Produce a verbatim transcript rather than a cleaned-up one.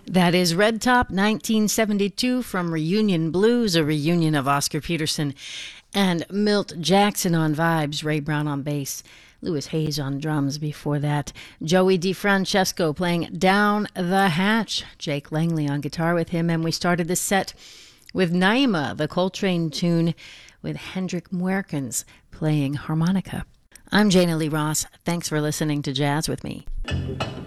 That is Red Top nineteen seventy-two from Reunion Blues, a reunion of Oscar Peterson and Milt Jackson on vibes, Ray Brown on bass, Louis Hayes on drums before that, Joey DeFrancesco playing Down the Hatch, Jake Langley on guitar with him, and we started the set with Naima, the Coltrane tune, with Hendrik Muerkens playing harmonica. I'm Jana Lee Ross. Thanks for listening to Jazz with Me.